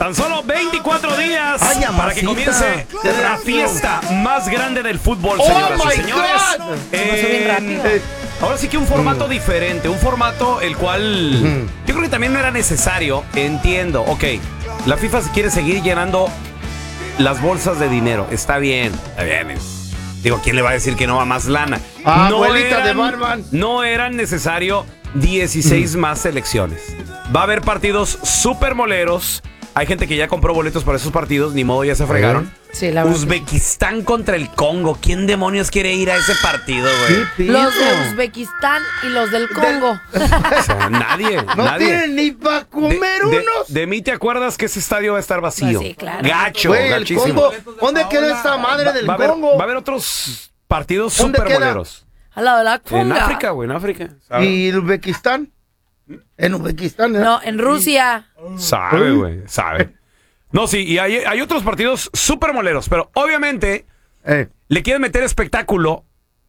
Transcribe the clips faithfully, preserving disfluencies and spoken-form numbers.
Tan solo veinticuatro días Ay, para que comience la fiesta más grande del fútbol, señoras oh y señores. Eh, ahora sí que un formato mm. diferente, un formato el cual mm. yo creo que también no era necesario. Entiendo, ok, la FIFA quiere seguir llenando las bolsas de dinero. Está bien, está bien. Digo, ¿quién le va a decir que no va más lana? Ah, no abuelita eran, de Batman. No eran necesario dieciséis mm. más selecciones. Va a haber partidos súper moleros. Hay gente que ya compró boletos para esos partidos, ni modo, ya se fregaron. Sí, la verdad. Uzbekistán contra el Congo. ¿Quién demonios quiere ir a ese partido, güey? Los de Uzbekistán y los del Congo. De... O sea, nadie, no nadie. tienen ni para comer de, unos. De, de mí te acuerdas que ese estadio va a estar vacío. Pues sí, claro. Gacho, güey, gachísimo. Congo, ¿dónde quedó esta madre del va, va Congo? Haber, va a haber otros partidos súper moleros. Al lado de la Conga. En África, güey, en África. ¿Sabe? ¿Y Uzbekistán? En Uzbekistán, ¿eh? No, en Rusia. Sabe, güey, sabe. No, sí, y hay, hay otros partidos súper moleros, pero obviamente eh. le quieren meter espectáculo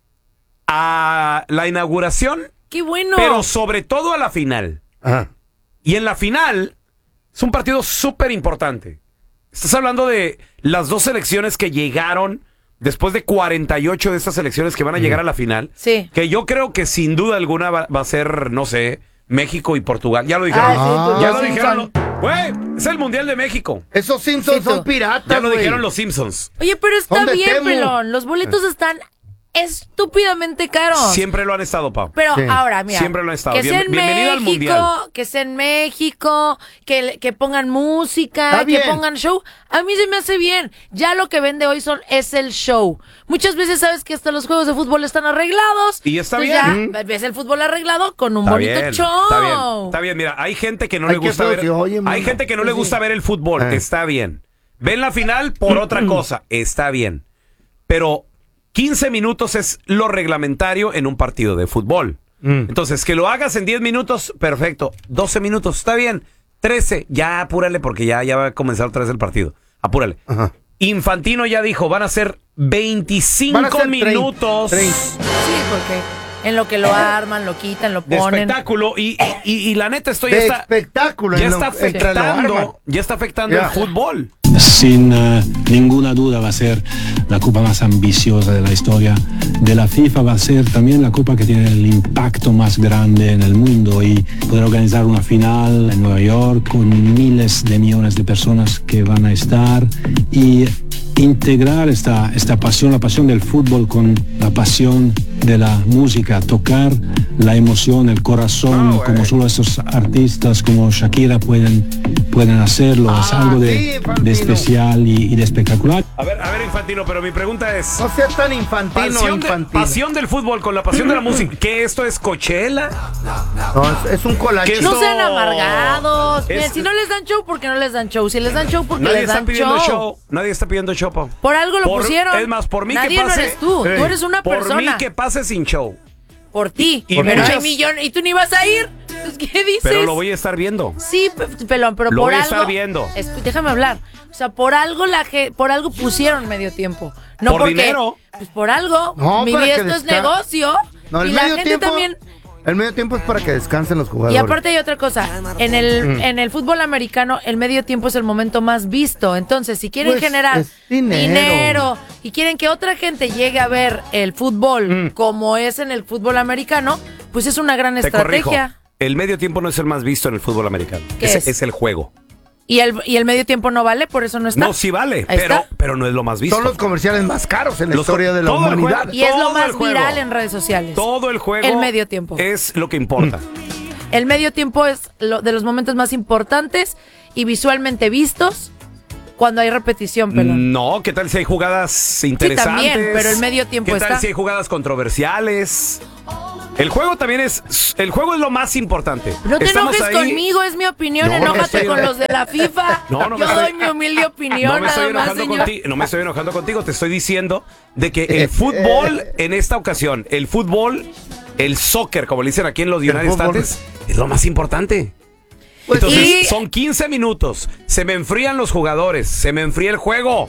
a la inauguración. ¡Qué bueno! Pero sobre todo a la final. Ajá. Y en la final es un partido súper importante. Estás hablando de las dos selecciones que llegaron después de cuarenta y ocho de estas selecciones que van a llegar a la final. Sí. Que yo creo que sin duda alguna va, va a ser, no sé, México y Portugal. Ya lo dijeron. Ah, sí, ya lo dijeron. Güey, es el Mundial de México. Esos Simpsons sí, son piratas, Ya lo wey. dijeron los Simpsons. Oye, pero está bien, pelón. Los boletos están estúpidamente caros. Siempre lo han estado, Pau. Pero sí. ahora, mira. Siempre lo han estado. Que sea en Bien, bienvenido México, al Mundial. que sea en México, que, que pongan música, que pongan show. A mí se me hace bien. Ya lo que vende hoy son es el show. Muchas veces sabes que hasta los juegos de fútbol están arreglados. Y está bien. Ya mm. ves el fútbol arreglado con un está bonito bien, show. Está bien, está bien. Mira, hay gente que no hay le gusta ver. Oye, hay gente que no sí. le gusta ver el fútbol. Eh. Está bien. Ven la final por otra cosa. Está bien. Pero quince minutos es lo reglamentario en un partido de fútbol. Mm. Entonces, que lo hagas en diez minutos, perfecto. doce minutos, está bien. trece, ya apúrale porque ya, ya va a comenzar otra vez el partido. Apúrale. Ajá. Infantino ya dijo, van a ser veinticinco van a ser minutos. treinta. Sí, porque en lo que lo arman, lo quitan, lo ponen. De espectáculo. Y, y, y, y la neta, esto ya de está... espectáculo. Ya está afectando, ya está afectando yeah. el fútbol. Sin uh, ninguna duda va a ser la copa más ambiciosa de la historia de la FIFA, va a ser también la copa que tiene el impacto más grande en el mundo y poder organizar una final en Nueva York con miles de millones de personas que van a estar y integrar esta, esta pasión, la pasión del fútbol con la pasión de la música, tocar la emoción, el corazón, oh, como solo estos artistas como Shakira pueden, pueden hacerlo. Ah, es algo de, sí, de especial y, y de espectacular. A ver, a ver, Infantino, pero mi pregunta es... No seas tan infantino, pasión infantino. De, pasión del fútbol con la pasión de la música. ¿Qué esto es Coachella? No, es, es un collage. No sean amargados. Es... Miren, si no les dan show, ¿por qué no les dan show? Si les dan show, ¿por qué les dan pidiendo show? show? Nadie está pidiendo show, Pau. Por algo lo por, pusieron. Es más, por mí Nadie que pase... no eres tú, eh, tú eres una por persona. Por mí que pase sin show. Por ti, y, y pero muchas... hay millones, y tú ni vas a ir. ¿Qué dices? Pero lo voy a estar viendo. Sí, pelón, pero lo por voy algo... a estar viendo. Es, déjame hablar. O sea, por algo la por algo pusieron medio tiempo. No por porque, dinero. Pues por algo. No, Mi vida, esto es negocio. No, el y la medio gente tiempo... también... El medio tiempo es para que descansen los jugadores. Y aparte hay otra cosa, en el mm. en el fútbol americano el medio tiempo es el momento más visto, entonces si quieren pues generar dinero. dinero y quieren que otra gente llegue a ver el fútbol mm. como es en el fútbol americano, pues es una gran Te estrategia. Corrijo. El medio tiempo no es el más visto en el fútbol americano, es, es? es el juego. ¿Y el, ¿Y el medio tiempo no vale? ¿Por eso no está? No, sí vale, pero, pero no es lo más visto. Son los comerciales más caros en la los, historia de la humanidad. Juego, y es lo más viral en redes sociales. Todo el juego el medio tiempo. Es lo que importa. El medio tiempo es lo, de los momentos más importantes y visualmente vistos cuando hay repetición, pelón. No, ¿qué tal si hay jugadas interesantes? Sí, también, pero el medio tiempo ¿Qué está. tal si hay jugadas controversiales? El juego también es... El juego es lo más importante. No te Estamos enojes ahí. conmigo, es mi opinión. No, Enójate estoy... con los de la FIFA. No, no Yo me doy estoy... mi humilde opinión. No me estoy nada más, enojando señor. contigo. No me estoy enojando contigo. Te estoy diciendo de que el fútbol, en esta ocasión, el fútbol, el soccer, como le dicen aquí en los United States, es lo más importante. Pues Entonces, y... son quince minutos. Se me enfrían los jugadores. Se me enfría el juego.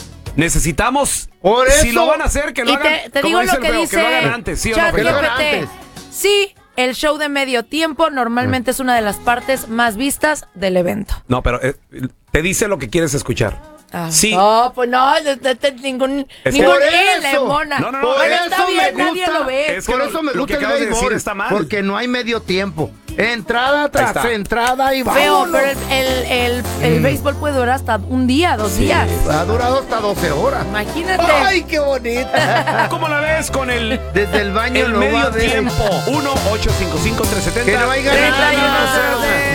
Necesitamos, Por eso, si lo van a hacer, que lo hagan, te, te como digo dice lo que el feo, dice que lo hagan antes, ¿sí o no? Chat G P T. Sí, el show de medio tiempo normalmente es una de las partes más vistas del evento. No, pero eh, te dice lo que quieres escuchar. Ah, sí. No, pues no, de, de, de, ningún Es ningún por L, eso. mona. No, no, no, Por Bueno, eso está bien, me nadie gusta, lo ve. Es que por lo- eso me lo gusta que el acabas de decir béisbol, está mal. porque no hay medio tiempo. Entrada tras está. entrada y Feo, vámonos. pero el, el, el, el béisbol puede durar hasta un día, dos días. Ha durado hasta doce horas. Imagínate. ¡Ay, qué bonita! ¿Cómo la ves con el, Desde el baño el lo va medio a ver. tiempo? uno ocho cinco cinco tres siete cero. Que no hay ganado. treinta y uno cero cero.